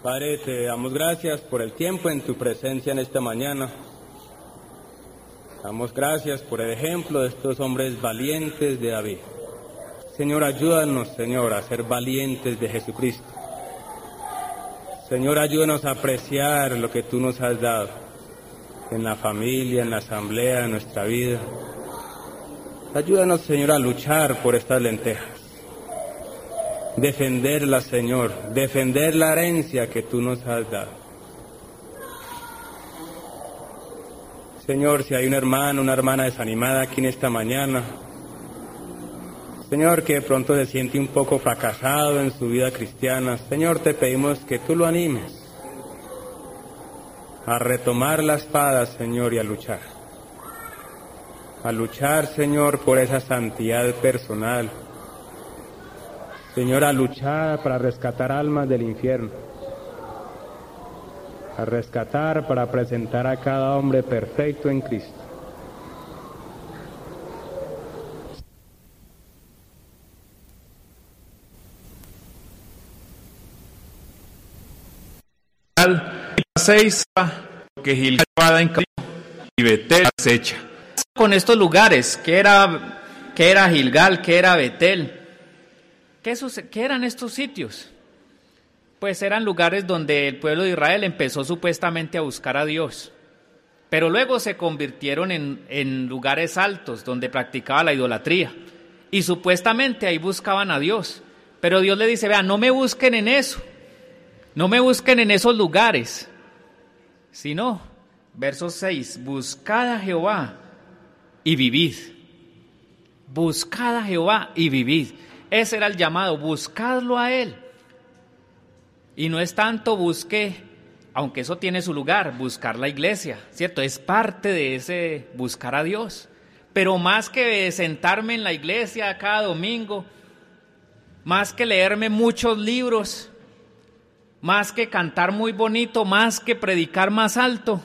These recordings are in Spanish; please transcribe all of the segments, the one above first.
Padre, te damos gracias por el tiempo en tu presencia en esta mañana. Damos gracias por el ejemplo de estos hombres valientes de David. Señor, ayúdanos, Señor, a ser valientes de Jesucristo. Señor, ayúdanos a apreciar lo que tú nos has dado en la familia, en la asamblea, en nuestra vida. Ayúdanos, Señor, a luchar por estas lentejas. Defenderlas, Señor, defender la herencia que tú nos has dado. Señor, si hay un hermano, una hermana desanimada aquí en esta mañana, Señor, que de pronto se siente un poco fracasado en su vida cristiana, Señor, te pedimos que tú lo animes a retomar la espada, Señor, y a luchar. A luchar, Señor, por esa santidad personal. Señor, a luchar para rescatar almas del infierno. A rescatar para presentar a cada hombre perfecto en Cristo. Que Gilgal va en camino y Betel acecha. Con estos lugares, ¿qué era Gilgal, qué era Betel? ¿Qué eran estos sitios? Pues eran lugares donde el pueblo de Israel empezó supuestamente a buscar a Dios, pero luego se convirtieron en lugares altos donde practicaba la idolatría, y supuestamente ahí buscaban a Dios, pero Dios le dice, vean, no me busquen en eso, no me busquen en esos lugares, sino, verso 6, buscad a Jehová y vivid. Buscad a Jehová y vivid. Ese era el llamado, buscadlo a Él. Y no es tanto busque, aunque eso tiene su lugar, buscar la iglesia, ¿cierto? Es parte de ese buscar a Dios. Pero más que sentarme en la iglesia cada domingo, más que leerme muchos libros, más que cantar muy bonito, más que predicar más alto,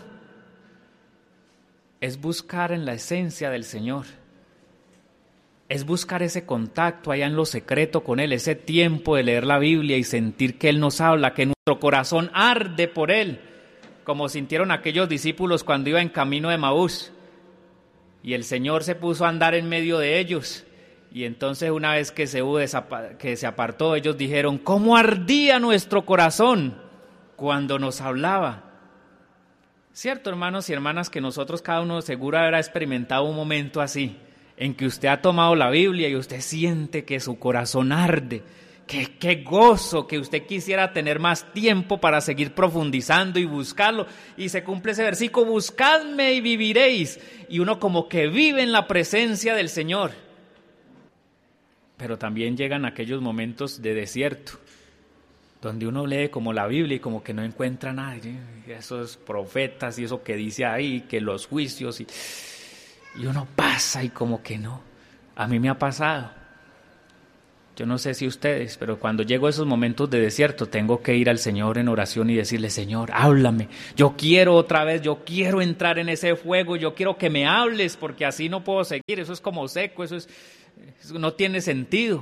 es buscar en la esencia del Señor. Es buscar ese contacto allá en lo secreto con Él, ese tiempo de leer la Biblia y sentir que Él nos habla, que nuestro corazón arde por Él, como sintieron aquellos discípulos cuando iba en camino de Emaús. Y el Señor se puso a andar en medio de ellos. Y entonces una vez que se apartó, ellos dijeron, ¿cómo ardía nuestro corazón cuando nos hablaba? Cierto, hermanos y hermanas, que nosotros cada uno seguro habrá experimentado un momento así, en que usted ha tomado la Biblia y usted siente que su corazón arde, qué gozo, que usted quisiera tener más tiempo para seguir profundizando y buscarlo, y se cumple ese versículo, buscadme y viviréis, y uno como que vive en la presencia del Señor. Pero también llegan aquellos momentos de desierto, donde uno lee como la Biblia y como que no encuentra nada, esos profetas y eso que dice ahí, que los juicios, y uno pasa y como que no. A mí me ha pasado. Yo no sé si ustedes, pero cuando llego a esos momentos de desierto, tengo que ir al Señor en oración y decirle, Señor, háblame. Yo quiero otra vez, yo quiero entrar en ese fuego, yo quiero que me hables, porque así no puedo seguir. Eso es como seco, eso no tiene sentido.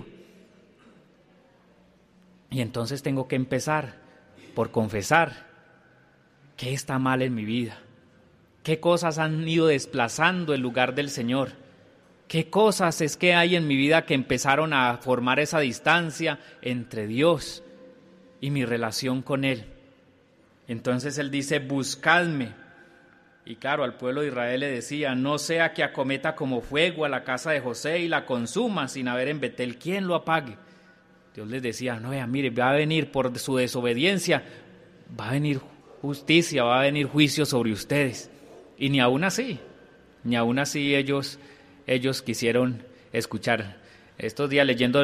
Y entonces tengo que empezar por confesar qué está mal en mi vida. ¿Qué cosas han ido desplazando el lugar del Señor? ¿Qué cosas es que hay en mi vida que empezaron a formar esa distancia entre Dios y mi relación con Él? Entonces Él dice, buscadme. Y claro, al pueblo de Israel le decía, no sea que acometa como fuego a la casa de José y la consuma sin haber en Betel quien lo apague. Dios les decía, no, mire, va a venir por su desobediencia, va a venir justicia, va a venir juicio sobre ustedes. Y ni aún así ellos quisieron escuchar. Estos días leyendo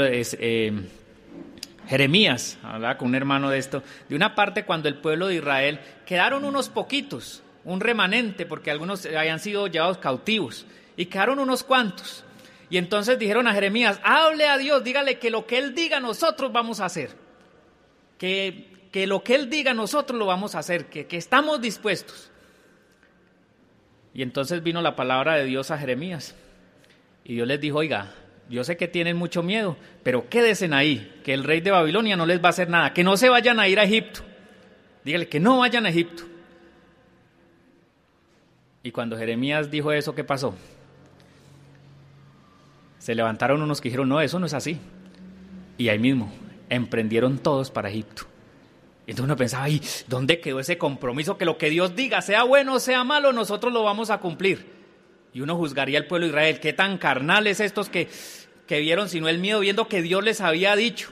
Jeremías, hablaba con un hermano de esto, de una parte cuando el pueblo de Israel quedaron unos poquitos, un remanente, porque algunos habían sido llevados cautivos, y quedaron unos cuantos. Y entonces dijeron a Jeremías, hable a Dios, dígale que lo que Él diga nosotros vamos a hacer, que lo que Él diga nosotros lo vamos a hacer, que estamos dispuestos. Y entonces vino la palabra de Dios a Jeremías. Y Dios les dijo, oiga, yo sé que tienen mucho miedo, pero quédense ahí, que el rey de Babilonia no les va a hacer nada, que no se vayan a ir a Egipto. dígale que no vayan a Egipto. Y cuando Jeremías dijo eso, ¿qué pasó? Se levantaron unos que dijeron, no, eso no es así. Y ahí mismo emprendieron todos para Egipto. Y entonces uno pensaba, ¿y dónde quedó ese compromiso? Que lo que Dios diga, sea bueno o sea malo, nosotros lo vamos a cumplir. Y uno juzgaría al pueblo de Israel, qué tan carnales estos que vieron, sino el miedo, viendo que Dios les había dicho.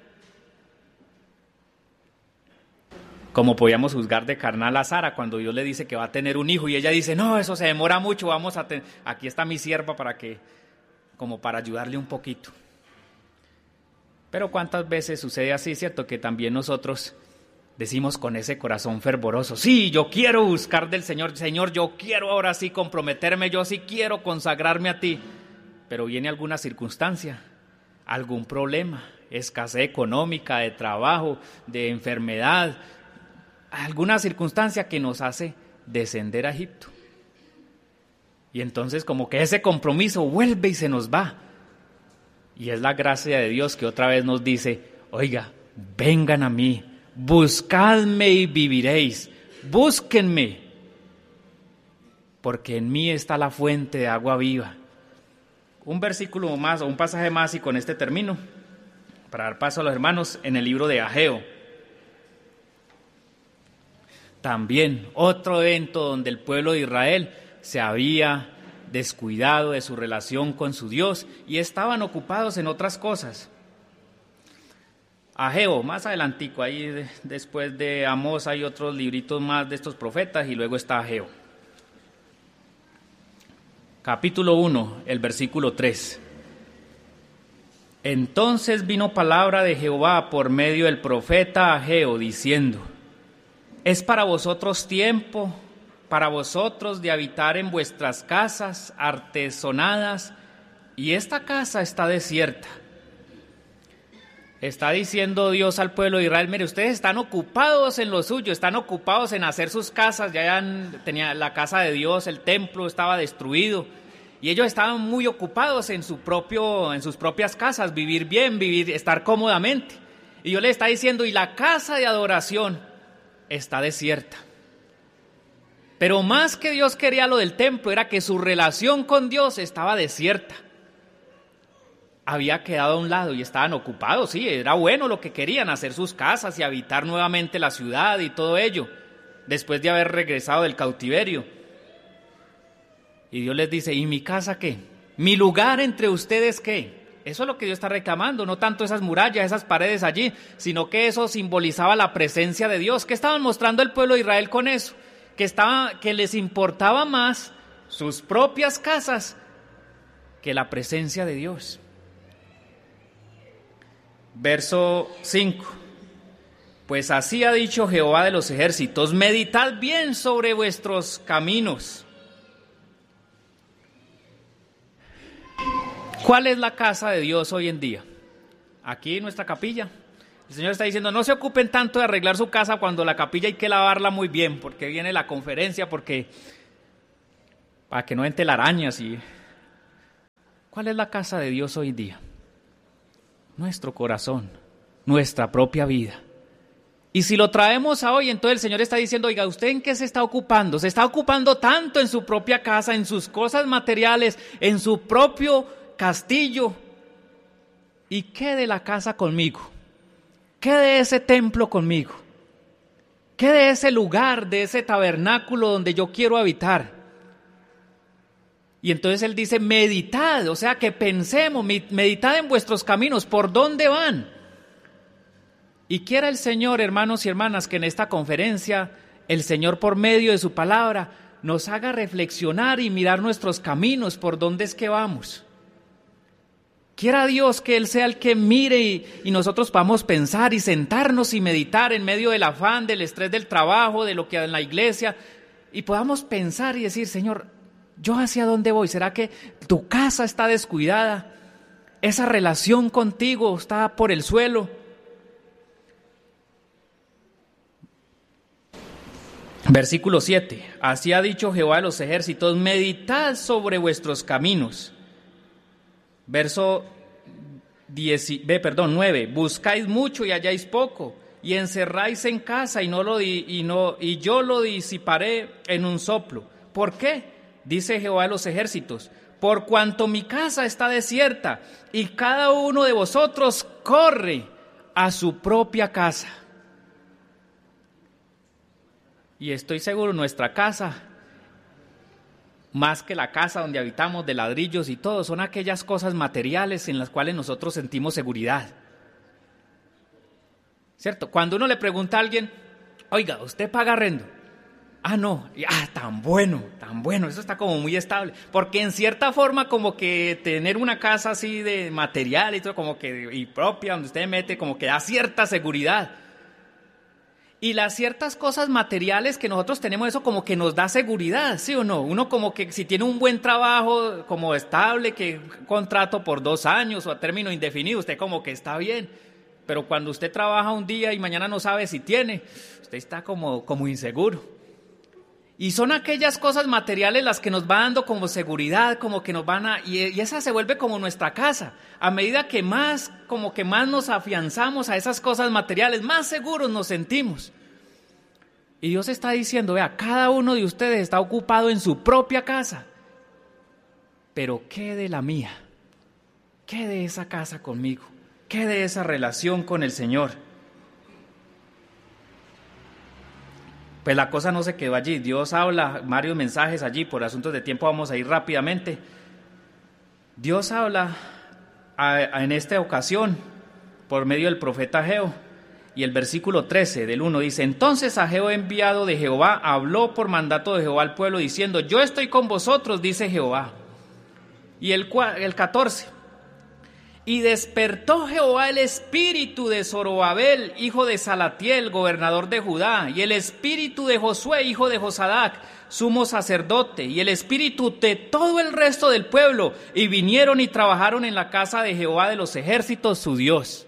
Como podíamos juzgar de carnal a Sara cuando Dios le dice que va a tener un hijo y ella dice, no, eso se demora mucho, aquí está mi sierva como para ayudarle un poquito. Pero cuántas veces sucede así, ¿cierto? Que también nosotros decimos con ese corazón fervoroso, sí, yo quiero buscar del Señor, Señor, yo quiero ahora sí comprometerme, yo sí quiero consagrarme a ti. Pero viene alguna circunstancia, algún problema, escasez económica, de trabajo, de enfermedad, alguna circunstancia que nos hace descender a Egipto. Y entonces como que ese compromiso vuelve y se nos va. Y es la gracia de Dios que otra vez nos dice, oiga, vengan a mí, buscadme y viviréis, búsquenme, porque en mí está la fuente de agua viva. Un versículo más o un pasaje más y con este termino, para dar paso a los hermanos, en el libro de Ageo. También otro evento donde el pueblo de Israel se había descuidado de su relación con su Dios y estaban ocupados en otras cosas. Ageo, más adelantico, ahí después de Amós hay otros libritos más de estos profetas y luego está Ageo. Capítulo 1, el versículo 3. Entonces vino palabra de Jehová por medio del profeta Ageo, diciendo, es para vosotros tiempo, para vosotros de habitar en vuestras casas artesonadas, y esta casa está desierta. Está diciendo Dios al pueblo de Israel, mire, ustedes están ocupados en lo suyo, están ocupados en hacer sus casas, tenía la casa de Dios, el templo estaba destruido, y ellos estaban muy ocupados en sus propias casas, vivir bien, estar cómodamente. Y Dios les está diciendo, y la casa de adoración está desierta. Pero más que Dios quería lo del templo, era que su relación con Dios estaba desierta. Había quedado a un lado y estaban ocupados, sí, era bueno lo que querían, hacer sus casas y habitar nuevamente la ciudad y todo ello, después de haber regresado del cautiverio. Y Dios les dice, ¿y mi casa qué? ¿Mi lugar entre ustedes qué? Eso es lo que Dios está reclamando, no tanto esas murallas, esas paredes allí, sino que eso simbolizaba la presencia de Dios. ¿Qué estaban mostrando el pueblo de Israel con eso? Que les importaba más sus propias casas que la presencia de Dios. Verso 5. Pues así ha dicho Jehová de los ejércitos, meditad bien sobre vuestros caminos. ¿Cuál es la casa de Dios hoy en día? Aquí en nuestra capilla. El Señor está diciendo, no se ocupen tanto de arreglar su casa cuando la capilla hay que lavarla muy bien, porque viene la conferencia, para que no entre telarañas. ¿Cuál es la casa de Dios hoy en día? Nuestro corazón, nuestra propia vida. Y si lo traemos a hoy, entonces el Señor está diciendo, oiga, ¿usted en qué se está ocupando? Se está ocupando tanto en su propia casa, en sus cosas materiales, en su propio castillo. ¿Y qué de la casa conmigo? ¿Qué de ese templo conmigo? ¿Qué de ese lugar, de ese tabernáculo donde yo quiero habitar? Y entonces Él dice, meditad, o sea que pensemos, meditad en vuestros caminos, ¿por dónde van? Y quiera el Señor, hermanos y hermanas, que en esta conferencia el Señor por medio de su palabra nos haga reflexionar y mirar nuestros caminos, por dónde es que vamos. Quiera Dios que Él sea el que mire y nosotros podamos pensar y sentarnos y meditar en medio del afán, del estrés del trabajo, de lo que hay en la iglesia, y podamos pensar y decir, Señor, ¿yo hacia dónde voy? ¿Será que tu casa está descuidada? ¿Esa relación contigo está por el suelo? Versículo 7. Así ha dicho Jehová de los ejércitos, meditad sobre vuestros caminos. Verso 9. Buscáis mucho y halláis poco, y encerráis en casa y yo lo disiparé en un soplo. ¿Por qué? Dice Jehová de los ejércitos, por cuanto mi casa está desierta y cada uno de vosotros corre a su propia casa. Y estoy seguro, nuestra casa, más que la casa donde habitamos de ladrillos y todo, son aquellas cosas materiales en las cuales nosotros sentimos seguridad. ¿Cierto? Cuando uno le pregunta a alguien, oiga, ¿usted paga arriendo? Ah, no, tan bueno, eso está como muy estable. Porque en cierta forma como que tener una casa así de material y todo, como que y propia, donde usted mete, como que da cierta seguridad. Y las ciertas cosas materiales que nosotros tenemos, eso como que nos da seguridad, ¿sí o no? Uno como que si tiene un buen trabajo como estable, que contrato por 2 años o a término indefinido, usted como que está bien. Pero cuando usted trabaja un día y mañana no sabe si tiene, usted está como inseguro. Y son aquellas cosas materiales las que nos van dando como seguridad, como que nos van y esa se vuelve como nuestra casa. A medida que más nos afianzamos a esas cosas materiales, más seguros nos sentimos. Y Dios está diciendo, vea, cada uno de ustedes está ocupado en su propia casa. Pero ¿qué de la mía? ¿Qué de esa casa conmigo? ¿Qué de esa relación con el Señor? Pues la cosa no se quedó allí. Dios habla varios mensajes allí, por asuntos de tiempo vamos a ir rápidamente. Dios habla en esta ocasión por medio del profeta Ageo, y el versículo 13 del 1 dice: entonces Ageo, enviado de Jehová, habló por mandato de Jehová al pueblo diciendo: yo estoy con vosotros, dice Jehová. Y el 14: y despertó Jehová el espíritu de Zorobabel, hijo de Salatiel, gobernador de Judá, y el espíritu de Josué, hijo de Josadac, sumo sacerdote, y el espíritu de todo el resto del pueblo, y vinieron y trabajaron en la casa de Jehová de los ejércitos, su Dios.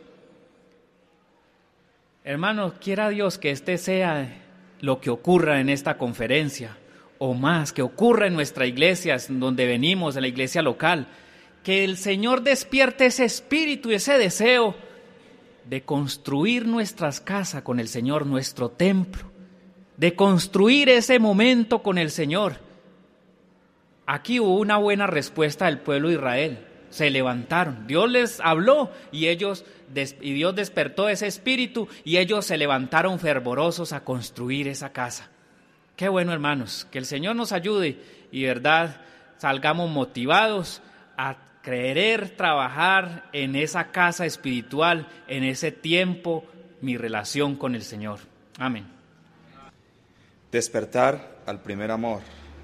Hermanos, quiera Dios que este sea lo que ocurra en esta conferencia, o más, que ocurra en nuestra iglesia, donde venimos, en la iglesia local. Que el Señor despierte ese espíritu y ese deseo de construir nuestras casas con el Señor, nuestro templo, de construir ese momento con el Señor. Aquí hubo una buena respuesta del pueblo de Israel. Se levantaron, Dios les habló y Dios despertó ese espíritu y ellos se levantaron fervorosos a construir esa casa. Qué bueno, hermanos, que el Señor nos ayude y verdad salgamos motivados a querer trabajar en esa casa espiritual, en ese tiempo, mi relación con el Señor. Amén. Despertar al primer amor.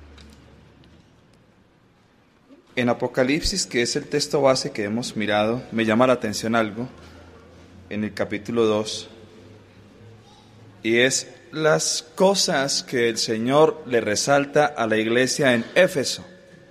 En Apocalipsis, que es el texto base que hemos mirado, me llama la atención algo en el capítulo 2, y es las cosas que el Señor le resalta a la iglesia en Éfeso.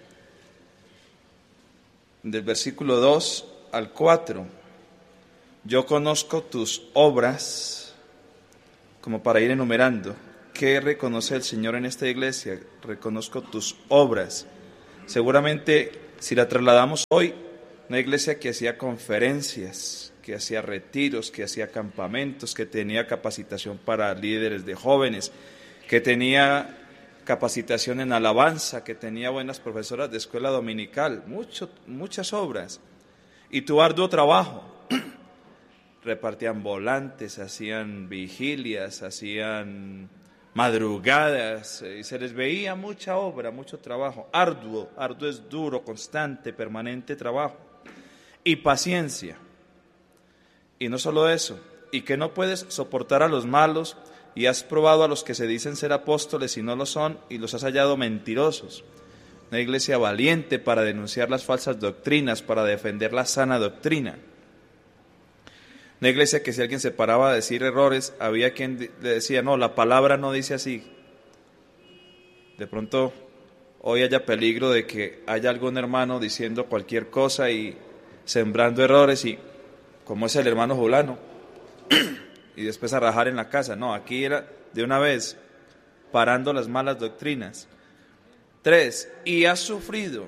Del versículo 2 al 4, yo conozco tus obras, como para ir enumerando. ¿Qué reconoce el Señor en esta iglesia? Reconozco tus obras. Seguramente, si la trasladamos hoy, una iglesia que hacía conferencias, que hacía retiros, que hacía campamentos, que tenía capacitación para líderes de jóvenes, que tenía capacitación en alabanza, que tenía buenas profesoras de escuela dominical, muchas obras, y tu arduo trabajo. Repartían volantes, hacían vigilias, hacían madrugadas, y se les veía mucha obra, mucho trabajo, arduo es duro, constante, permanente trabajo, y paciencia. Y no solo eso, y que no puedes soportar a los malos, y has probado a los que se dicen ser apóstoles y no lo son, y los has hallado mentirosos. Una iglesia valiente para denunciar las falsas doctrinas, para defender la sana doctrina. Una iglesia que si alguien se paraba a decir errores, había quien le decía, no, la palabra no dice así. De pronto, hoy haya peligro de que haya algún hermano diciendo cualquier cosa y sembrando errores, y como es el hermano fulano, y después a rajar en la casa. No, aquí era de una vez, parando las malas doctrinas. 3, y has sufrido,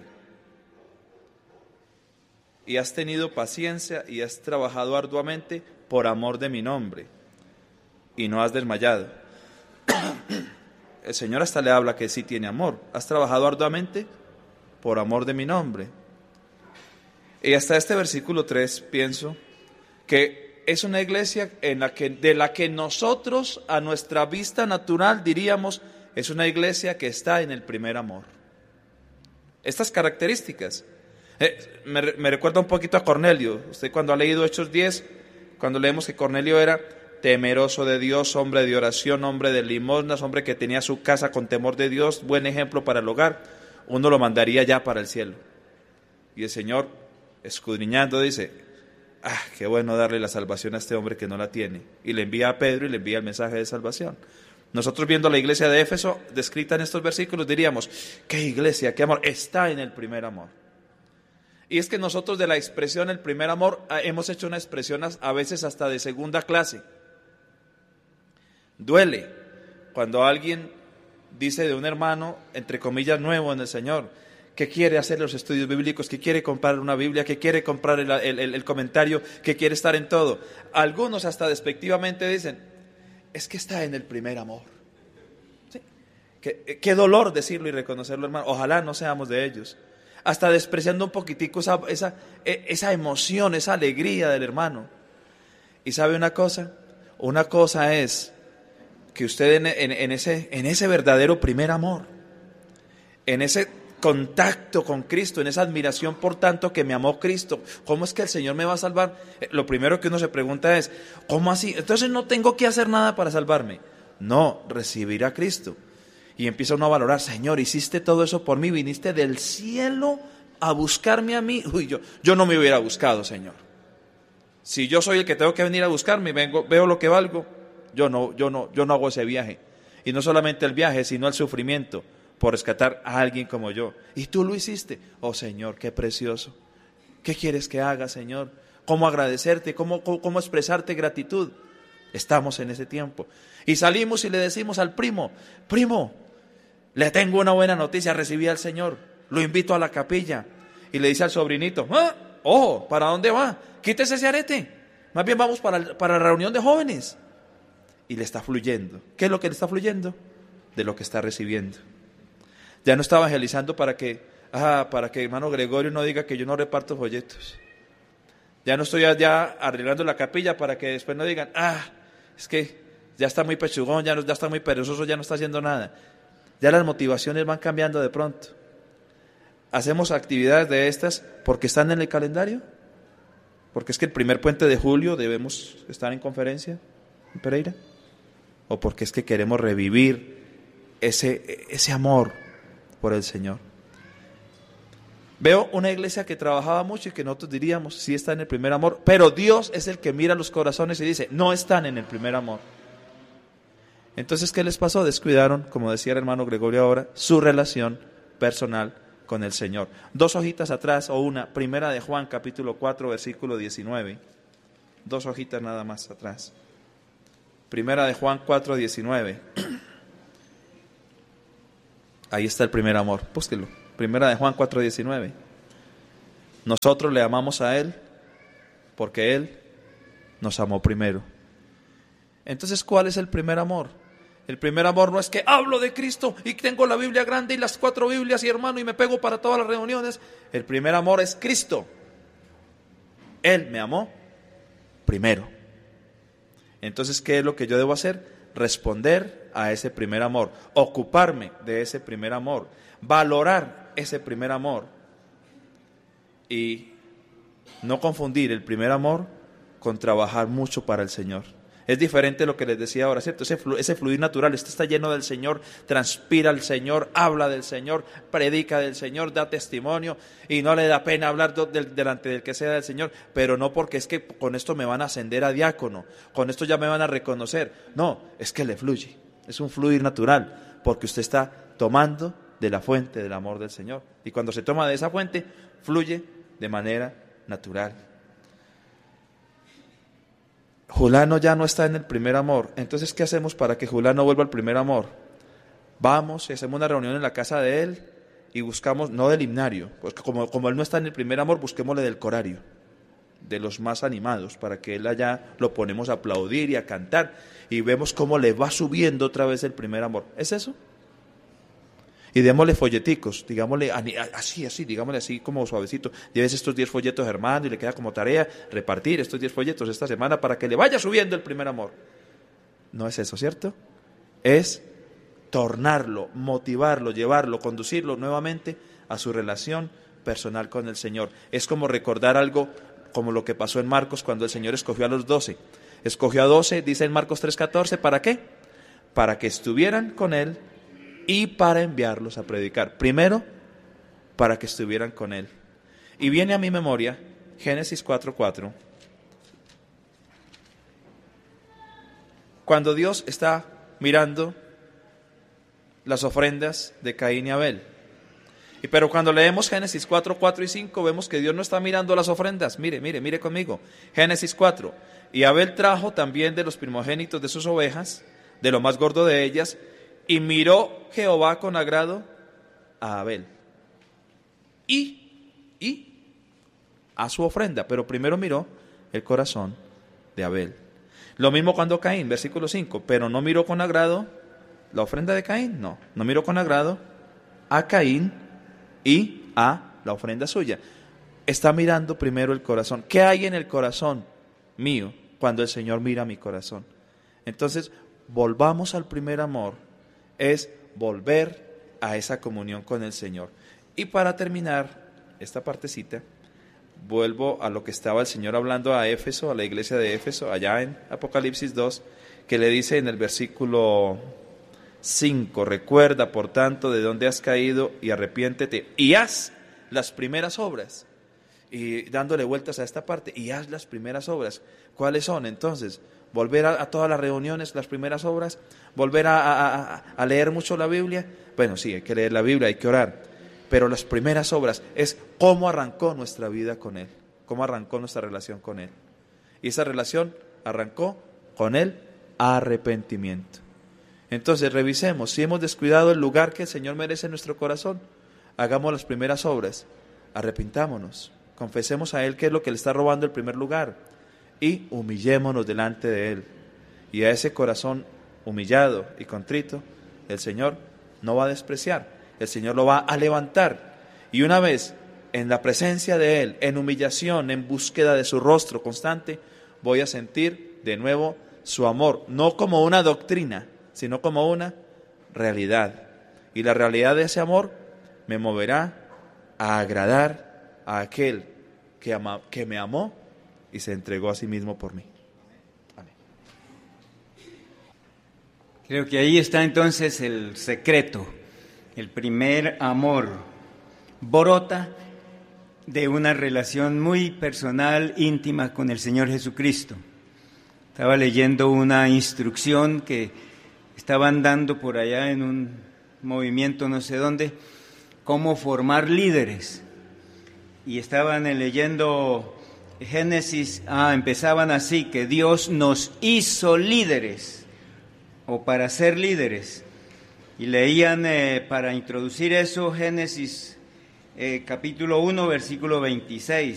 y has tenido paciencia, y has trabajado arduamente por amor de mi nombre. y no has desmayado. El Señor hasta le habla que sí tiene amor. Has trabajado arduamente por amor de mi nombre. Y hasta este versículo 3 pienso que es una iglesia de la que nosotros a nuestra vista natural diríamos es una iglesia que está en el primer amor. Estas características me recuerda un poquito a Cornelio. Usted cuando ha leído Hechos 10, cuando leemos que Cornelio era temeroso de Dios, hombre de oración, hombre de limosnas, hombre que tenía su casa con temor de Dios, buen ejemplo para el hogar, uno lo mandaría ya para el cielo. Y el Señor, escudriñando, dice, qué bueno darle la salvación a este hombre que no la tiene. Y le envía a Pedro y le envía el mensaje de salvación. Nosotros viendo la iglesia de Éfeso, descrita en estos versículos, diríamos, qué iglesia, qué amor, está en el primer amor. Y es que nosotros de la expresión el primer amor hemos hecho una expresión a veces hasta de segunda clase. Duele cuando alguien dice de un hermano, entre comillas, nuevo en el Señor, que quiere hacer los estudios bíblicos, que quiere comprar una Biblia, que quiere comprar el comentario, que quiere estar en todo. Algunos hasta despectivamente dicen, es que está en el primer amor. ¿Sí? Qué dolor decirlo y reconocerlo, hermano. Ojalá no seamos de ellos. Hasta despreciando un poquitico esa emoción, esa alegría del hermano. ¿Y sabe una cosa? Una cosa es que usted en ese verdadero primer amor, en ese contacto con Cristo, en esa admiración por tanto que me amó Cristo, ¿cómo es que el Señor me va a salvar? Lo primero que uno se pregunta es, ¿cómo así? Entonces no tengo que hacer nada para salvarme. No, recibir a Cristo. Y empieza uno a valorar, Señor, hiciste todo eso por mí, viniste del cielo a buscarme a mí. Uy, yo no me hubiera buscado, Señor. Si yo soy el que tengo que venir a buscarme, veo lo que valgo, yo no hago ese viaje. Y no solamente el viaje, sino el sufrimiento por rescatar a alguien como yo. Y tú lo hiciste. Oh Señor, qué precioso. ¿Qué quieres que haga, Señor? ¿Cómo agradecerte? ¿Cómo expresarte gratitud? Estamos en ese tiempo. Y salimos y le decimos al primo, le tengo una buena noticia, recibí al Señor, lo invito a la capilla. Y le dice al sobrinito, ¿para dónde va? Quítese ese arete, más bien vamos para la reunión de jóvenes. Y le está fluyendo. ¿Qué es lo que le está fluyendo? De lo que está recibiendo. Ya no está evangelizando para que hermano Gregorio no diga que yo no reparto folletos. Ya no estoy allá arreglando la capilla para que después no digan, es que ya está muy pechugón, ya está muy perezoso, ya no está haciendo nada. Ya las motivaciones van cambiando de pronto. ¿Hacemos actividades de estas porque están en el calendario? ¿Porque es que el primer puente de julio debemos estar en conferencia en Pereira? ¿O porque es que queremos revivir ese amor por el Señor? Veo una iglesia que trabajaba mucho y que nosotros diríamos, sí está en el primer amor, pero Dios es el que mira los corazones y dice, no están en el primer amor. Entonces, ¿qué les pasó? Descuidaron, como decía el hermano Gregorio ahora, su relación personal con el Señor. 2 hojitas atrás, o una, Primera de Juan, capítulo 4, versículo 19. 2 hojitas nada más atrás. Primera de Juan 4, 19. Ahí está el primer amor, búsquelo. Primera de Juan 4, 19. Nosotros le amamos a Él porque Él nos amó primero. Entonces, ¿cuál es el primer amor? El primer amor no es que hablo de Cristo y tengo la Biblia grande y las 4 Biblias y hermano y me pego para todas las reuniones. El primer amor es Cristo. Él me amó primero. Entonces, ¿qué es lo que yo debo hacer? Responder a ese primer amor, ocuparme de ese primer amor, valorar ese primer amor y no confundir el primer amor con trabajar mucho para el Señor. Es diferente lo que les decía ahora, ¿cierto? Ese fluir natural, usted está lleno del Señor, transpira al Señor, habla del Señor, predica del Señor, da testimonio y no le da pena hablar delante del que sea del Señor, pero no porque es que con esto me van a ascender a diácono, con esto ya me van a reconocer. No, es que le fluye, es un fluir natural, porque usted está tomando de la fuente del amor del Señor. Y cuando se toma de esa fuente, fluye de manera natural. Julano ya no está en el primer amor. Entonces, ¿qué hacemos para que Julano vuelva al primer amor? Vamos y hacemos una reunión en la casa de él y buscamos, no del himnario, porque como él no está en el primer amor, busquémosle del corario. de los más animados, para que él allá lo ponemos a aplaudir y a cantar, y vemos cómo le va subiendo otra vez el primer amor. ¿Es eso? Y démosle folleticos, digámosle así, digámosle así como suavecito. Lleves estos 10 folletos, hermano, y le queda como tarea repartir estos 10 folletos esta semana para que le vaya subiendo el primer amor. No es eso, ¿cierto? Es tornarlo, motivarlo, llevarlo, conducirlo nuevamente a su relación personal con el Señor. Es como recordar algo como lo que pasó en Marcos cuando el Señor escogió a los 12. Escogió a 12, dice en Marcos 3:14, ¿para qué? Para que estuvieran con Él y para enviarlos a predicar. Primero, para que estuvieran con Él. Y viene a mi memoria Génesis 4:4, cuando Dios está mirando las ofrendas de Caín y Abel. Pero cuando leemos Génesis 4:4 y 5, vemos que Dios no está mirando las ofrendas. Mire conmigo. Génesis 4. Y Abel trajo también de los primogénitos de sus ovejas, de lo más gordo de ellas, y miró Jehová con agrado a Abel y a su ofrenda, pero primero miró el corazón de Abel. Lo mismo cuando Caín, versículo 5, pero no miró con agrado la ofrenda de Caín, no miró con agrado a Caín y a la ofrenda suya. Está mirando primero el corazón. ¿Qué hay en el corazón mío cuando el Señor mira mi corazón? Entonces, volvamos al primer amor, es volver a esa comunión con el Señor. Y para terminar esta partecita, vuelvo a lo que estaba el Señor hablando a Éfeso, a la iglesia de Éfeso, allá en Apocalipsis 2, que le dice en el versículo 5, recuerda por tanto de dónde has caído y arrepiéntete y haz las primeras obras. Y dándole vueltas a esta parte, y haz las primeras obras. ¿Cuáles son entonces? Volver a todas las reuniones, las primeras obras, volver a leer mucho la Biblia. Bueno, sí, hay que leer la Biblia, hay que orar, pero las primeras obras es cómo arrancó nuestra vida con Él, cómo arrancó nuestra relación con Él. Y esa relación arrancó con el arrepentimiento. Entonces revisemos, si hemos descuidado el lugar que el Señor merece en nuestro corazón, hagamos las primeras obras, arrepintámonos, confesemos a Él qué es lo que le está robando el primer lugar, y humillémonos delante de Él. Y a ese corazón humillado y contrito, el Señor no va a despreciar, el Señor lo va a levantar. Y una vez en la presencia de Él, en humillación, en búsqueda de su rostro constante, voy a sentir de nuevo su amor, no como una doctrina, sino como una realidad. Y la realidad de ese amor me moverá a agradar a aquel que me amó y se entregó a sí mismo por mí. Amén. Creo que ahí está entonces el secreto. El primer amor brota de una relación muy personal, íntima con el Señor Jesucristo. Estaba leyendo una instrucción que estaban dando por allá en un movimiento no sé dónde, cómo formar líderes. Y estaban leyendo Génesis, empezaban así, que Dios nos hizo líderes, o para ser líderes. Y leían para introducir eso Génesis capítulo 1, versículo 26.